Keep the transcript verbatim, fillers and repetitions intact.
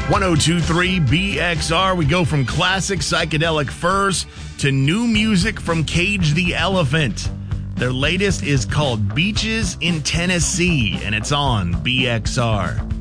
one oh two point three B X R. We go from classic psychedelic furs to new music from Cage the Elephant. Their latest is called Beaches in Tennessee, and it's on B X R.